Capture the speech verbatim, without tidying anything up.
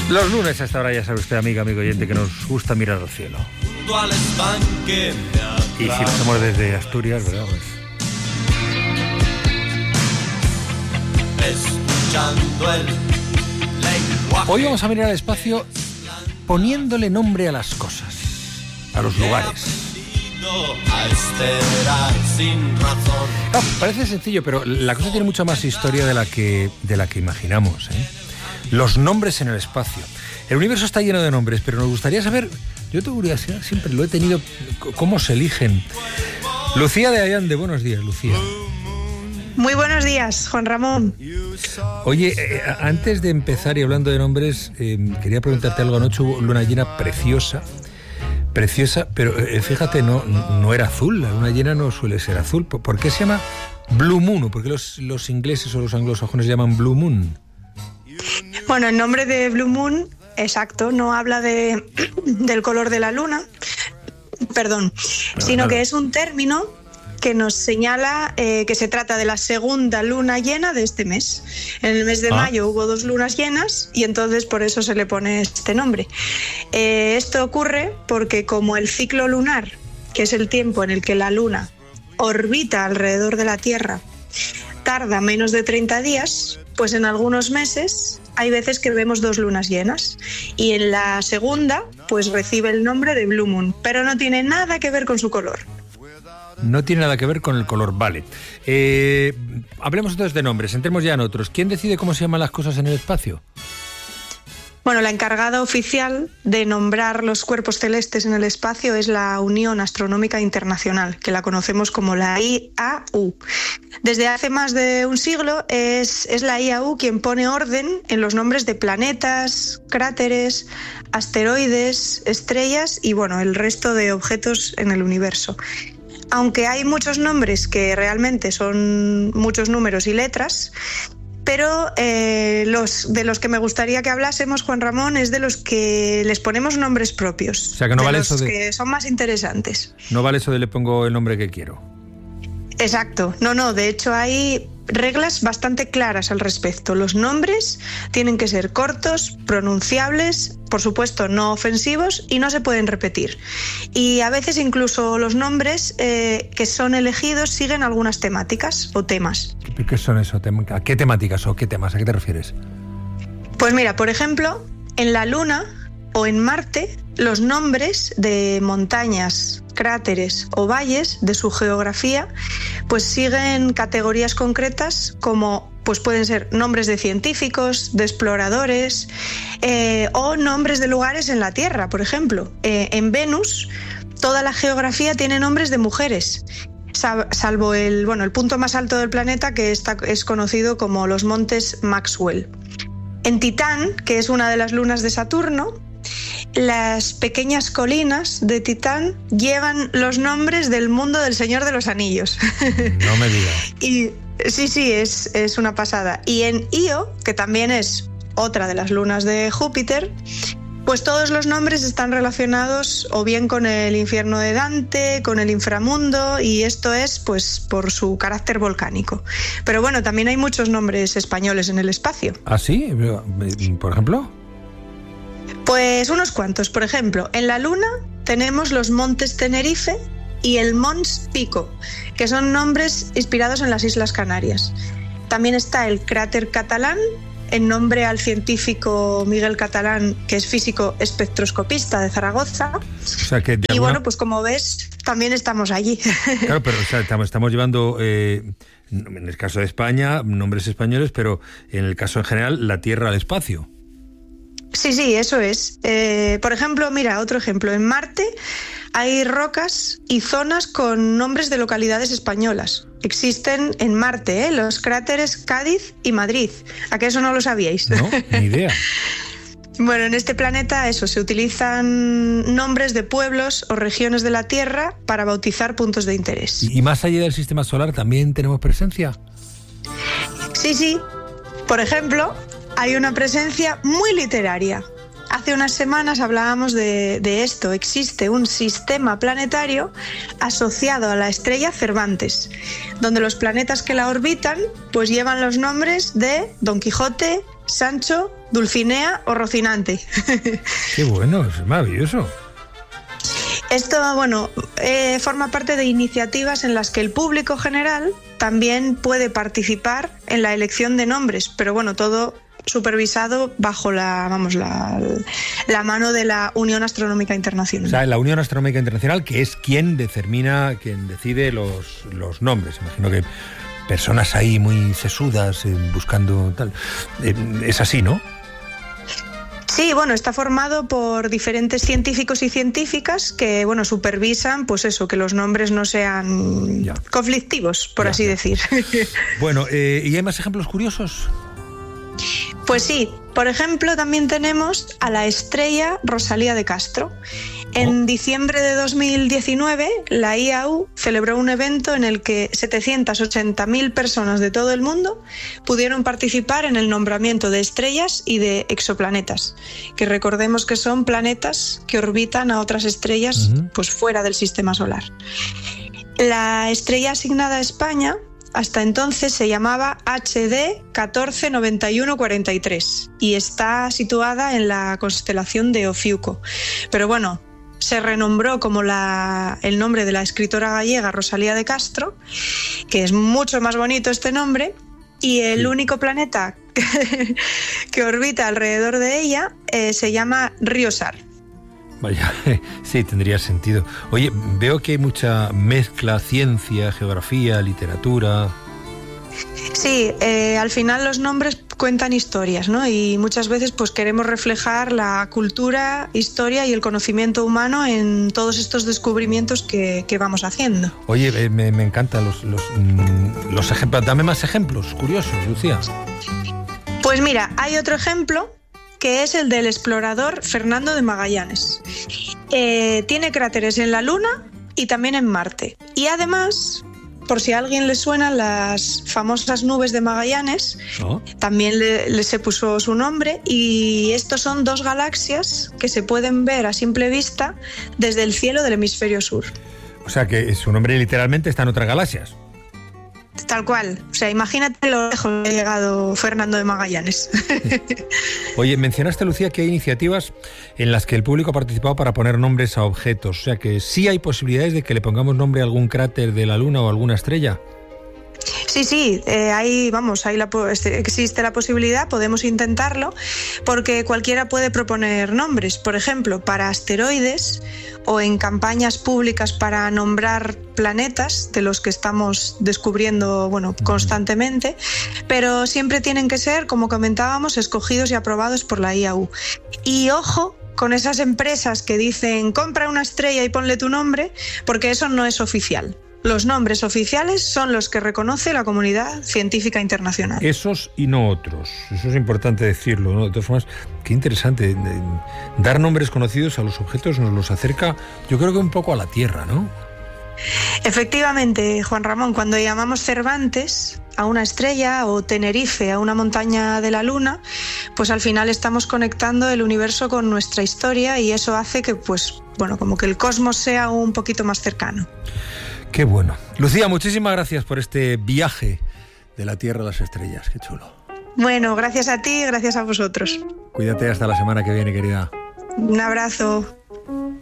Los lunes a esta hora ya sabe usted, amiga, amigo oyente, que nos gusta mirar al cielo. Y si lo hacemos desde Asturias, ¿verdad? Pues... Hoy vamos a mirar al espacio poniéndole nombre a las cosas, a los lugares. No, parece sencillo, pero la cosa tiene mucha más historia de la que, de la que imaginamos, ¿eh? Los nombres en el espacio. El universo está lleno de nombres, pero nos gustaría saber, yo tengo curiosidad, siempre lo he tenido, cómo se eligen. Lucía de Allande, buenos días, Lucía. Muy buenos días, Juan Ramón. Oye, eh, antes de empezar y hablando de nombres, eh, quería preguntarte algo. Anoche hubo luna llena preciosa, preciosa, pero eh, fíjate, no, no era azul, la luna llena no suele ser azul. ¿Por qué se llama Blue Moon? ¿Por qué los, los ingleses o los anglosajones llaman Blue Moon? Bueno, el nombre de Blue Moon, exacto, no habla de, del color de la luna, perdón, no, sino nada. Que es un término que nos señala eh, que se trata de la segunda luna llena de este mes. En el mes de ah. mayo hubo dos lunas llenas y entonces por eso se le pone este nombre. Eh, esto ocurre porque como el ciclo lunar, que es el tiempo en el que la luna orbita alrededor de la Tierra, tarda menos de treinta días, pues en algunos meses hay veces que vemos dos lunas llenas y en la segunda pues recibe el nombre de Blue Moon, pero no tiene nada que ver con su color. No tiene nada que ver con el color, vale. Eh, hablemos entonces de nombres, entremos ya en otros. ¿Quién decide cómo se llaman las cosas en el espacio? Bueno, la encargada oficial de nombrar los cuerpos celestes en el espacio es la Unión Astronómica Internacional, que la conocemos como la I A U. Desde hace más de un siglo es, es la I A U quien pone orden en los nombres de planetas, cráteres, asteroides, estrellas y bueno, el resto de objetos en el universo. Aunque hay muchos nombres que realmente son muchos números y letras, pero eh, los de los que me gustaría que hablásemos, Juan Ramón, es de los que les ponemos nombres propios. O sea, que no de vale los eso de... que son más interesantes. No vale eso de le pongo el nombre que quiero. Exacto. No, no, de hecho hay reglas bastante claras al respecto. Los nombres tienen que ser cortos, pronunciables, por supuesto no ofensivos y no se pueden repetir. Y a veces incluso los nombres eh, que son elegidos siguen algunas temáticas o temas. ¿Qué son eso? ¿A qué temáticas o qué temas? ¿A qué te refieres? Pues mira, por ejemplo, en la Luna o en Marte, los nombres de montañas, cráteres o valles de su geografía pues siguen categorías concretas como pues pueden ser nombres de científicos, de exploradores eh, o nombres de lugares en la Tierra, por ejemplo. Eh, en Venus toda la geografía tiene nombres de mujeres, salvo el, bueno, el punto más alto del planeta que está, es conocido como los montes Maxwell. En Titán, que es una de las lunas de Saturno, las pequeñas colinas de Titán llevan los nombres del mundo del Señor de los Anillos. No me digas. Y sí, sí, es, es una pasada. Y en Io, que también es otra de las lunas de Júpiter, pues todos los nombres están relacionados o bien con el infierno de Dante, con el inframundo, y esto es pues por su carácter volcánico. Pero bueno, también hay muchos nombres españoles en el espacio. ¿Ah, sí? ¿Por ejemplo? Pues unos cuantos. Por ejemplo, en la Luna tenemos los Montes Tenerife y el Mons Pico, que son nombres inspirados en las Islas Canarias. También está el cráter Catalán, en nombre al científico Miguel Catalán, que es físico espectroscopista de Zaragoza. O sea que de y alguna... bueno, pues como ves, también estamos allí. Claro, pero o sea, estamos, estamos llevando, eh, en el caso de España, nombres españoles, pero en el caso en general, la Tierra al espacio. Sí, sí, eso es. Eh, por ejemplo, mira, otro ejemplo. En Marte hay rocas y zonas con nombres de localidades españolas. Existen en Marte, ¿eh? Los cráteres Cádiz y Madrid. ¿A qué eso no lo sabíais? No, ni idea. Bueno, en este planeta eso, se utilizan nombres de pueblos o regiones de la Tierra para bautizar puntos de interés. ¿Y más allá del sistema solar también tenemos presencia? Sí, sí. Por ejemplo, hay una presencia muy literaria. hace unas semanas hablábamos de, de esto. Existe un sistema planetario asociado a la estrella Cervantes, donde los planetas que la orbitan pues llevan los nombres de Don Quijote, Sancho, Dulcinea o Rocinante. Qué bueno, es maravilloso. Esto, bueno, eh, forma parte de iniciativas en las que el público general también puede participar en la elección de nombres, pero bueno, todo supervisado bajo la, vamos, la, la mano de la Unión Astronómica Internacional. O sea, la Unión Astronómica Internacional, que es quien determina, quien decide los, los nombres. Imagino que personas ahí muy sesudas, eh, buscando tal. Eh, es así, ¿no? Sí, bueno, está formado por diferentes científicos y científicas que, bueno, supervisan, pues eso, que los nombres no sean ya. conflictivos, por ya, así ya. decir. Bueno, eh, ¿y hay más ejemplos curiosos? Pues sí, por ejemplo, también tenemos a la estrella Rosalía de Castro. En diciembre de dos mil diecinueve, la I A U celebró un evento en el que setecientas ochenta mil personas de todo el mundo pudieron participar en el nombramiento de estrellas y de exoplanetas, que recordemos que son planetas que orbitan a otras estrellas uh-huh. pues fuera del sistema solar. La estrella asignada a España hasta entonces se llamaba H D catorce noventa y uno cuarenta y tres y está situada en la constelación de Ofiuco. Pero bueno, se renombró como la, el nombre de la escritora gallega Rosalía de Castro, que es mucho más bonito este nombre, y el sí. único planeta que, que orbita alrededor de ella eh, se llama Riosar. Vaya, sí, tendría sentido. Oye, veo que hay mucha mezcla, ciencia, geografía, literatura. Sí, eh, al final los nombres cuentan historias, ¿no? Y muchas veces pues queremos reflejar la cultura, historia y el conocimiento humano en todos estos descubrimientos que, que vamos haciendo. Oye, eh, me, me encantan los, los, mm, los ejemplos. Dame más ejemplos curiosos, Lucía. Pues mira, hay otro ejemplo que es el del explorador Fernando de Magallanes. Eh, tiene cráteres en la Luna y también en Marte. Y además, por si a alguien le suenan las famosas nubes de Magallanes, ¿no? También le, le se puso su nombre, y estos son dos galaxias que se pueden ver a simple vista desde el cielo del hemisferio sur. O sea que su nombre literalmente está en otras galaxias. Tal cual. O sea, imagínate lo lejos que ha llegado Fernando de Magallanes. Oye, mencionaste, Lucía, que hay iniciativas en las que el público ha participado para poner nombres a objetos. O sea, que sí hay posibilidades de que le pongamos nombre a algún cráter de la Luna o alguna estrella. Sí, sí, eh, ahí vamos, ahí la, existe la posibilidad, podemos intentarlo, porque cualquiera puede proponer nombres, por ejemplo, para asteroides o en campañas públicas para nombrar planetas de los que estamos descubriendo, bueno, constantemente, pero siempre tienen que ser, como comentábamos, escogidos y aprobados por la I A U. Y ojo con esas empresas que dicen compra una estrella y ponle tu nombre, porque eso no es oficial. Los nombres oficiales son los que reconoce la comunidad científica internacional. Esos y no otros. Eso es importante decirlo, ¿no? De todas formas, qué interesante. Dar nombres conocidos a los objetos nos los acerca, yo creo que un poco a la Tierra, ¿no? Efectivamente, Juan Ramón, cuando llamamos Cervantes a una estrella o Tenerife a una montaña de la Luna, pues al final estamos conectando el universo con nuestra historia, y eso hace que, pues, bueno, como que el cosmos sea un poquito más cercano. Qué bueno. Lucía, muchísimas gracias por este viaje de la Tierra a las estrellas. Qué chulo. Bueno, gracias a ti, gracias a vosotros. Cuídate hasta la semana que viene, querida. Un abrazo.